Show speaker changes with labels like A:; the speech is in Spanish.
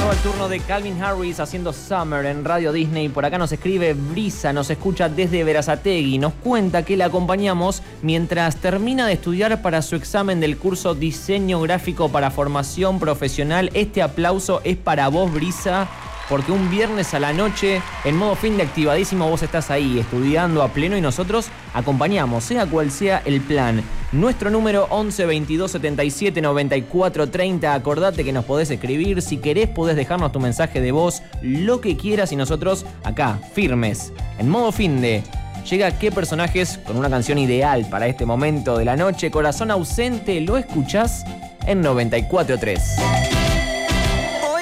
A: Llegó el turno de Calvin Harris haciendo Summer en Radio Disney. Por acá nos escribe Brisa, nos escucha desde Berazategui. Nos cuenta que la acompañamos mientras termina de estudiar para su examen del curso Diseño Gráfico para Formación Profesional. Este aplauso es para vos, Brisa, porque un viernes a la noche, en modo fin de activadísimo, vos estás ahí estudiando a pleno y nosotros acompañamos, sea cual sea el plan. Nuestro número 11 22 77 94 30. Acordate que nos podés escribir. Si querés, podés dejarnos tu mensaje de voz, lo que quieras, y nosotros acá, firmes, en modo fin de. Llega ¿Qué personajes? Con una canción ideal para este momento de la noche. Corazón ausente, lo escuchás en 94.3.